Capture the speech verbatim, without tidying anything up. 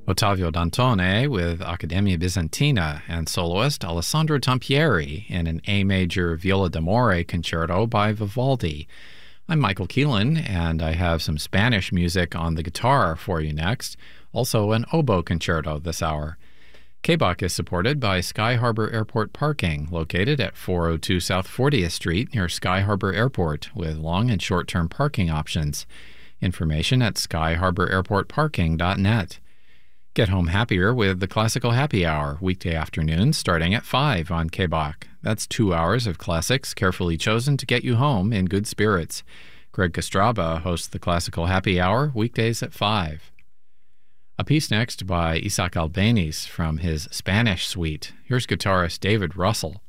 Ottavio Dantone with Accademia Bizantina and soloist Alessandro Tampieri in an A major Viola d'Amore concerto by Vivaldi. I'm Michael Keelan, and I have some Spanish music on the guitar for you next, also an oboe concerto this hour. K B O C is supported by Sky Harbor Airport Parking, located at four oh two South fortieth Street near Sky Harbor Airport, with long and short-term parking options. Information at sky harbor airport parking dot net. Get home happier with the Classical Happy Hour, weekday afternoons starting at five on K B O C. That's two hours of classics carefully chosen to get you home in good spirits. Greg Kostraba hosts the Classical Happy Hour, weekdays at five. A piece next by Isaac Albeniz from his Spanish suite. Here's guitarist David Russell.